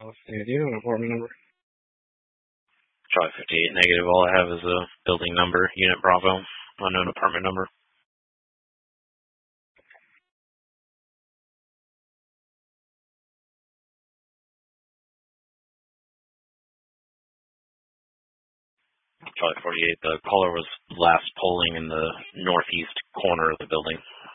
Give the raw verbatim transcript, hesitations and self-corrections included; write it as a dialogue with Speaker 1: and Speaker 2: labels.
Speaker 1: Let's see. Do you know an apartment number?
Speaker 2: Charlie fifty-eight negative. All I have is a building number, Unit Bravo, unknown apartment number. Charlie forty-eight. The caller was last polling in the northeast corner of the building.